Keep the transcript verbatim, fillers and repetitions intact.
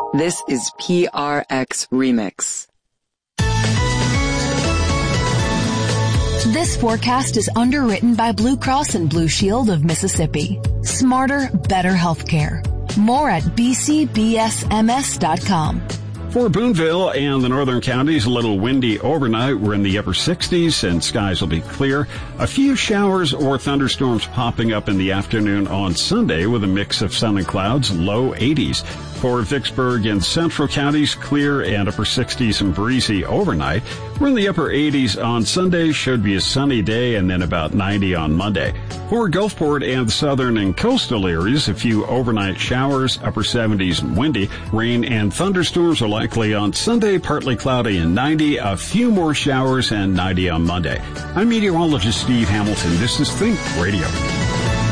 This is P R X Remix. This forecast is underwritten by Blue Cross and Blue Shield of Mississippi. Smarter, better healthcare. More at b c b s m s dot com. For Boonville and the northern counties, a little windy overnight. We're in the upper sixties and skies will be clear. A few showers or thunderstorms popping up in the afternoon on Sunday with a mix of sun and clouds, low eighties. For Vicksburg and central counties, clear and upper sixties and breezy overnight. We're in the upper eighties on Sunday, should be a sunny day, and then about ninety on Monday. For Gulfport and the southern and coastal areas, a few overnight showers, upper seventies and windy. Rain and thunderstorms are likely on Sunday, partly cloudy and ninety. A few more showers and ninety on Monday. I'm meteorologist Steve Hamilton. This is Think Radio.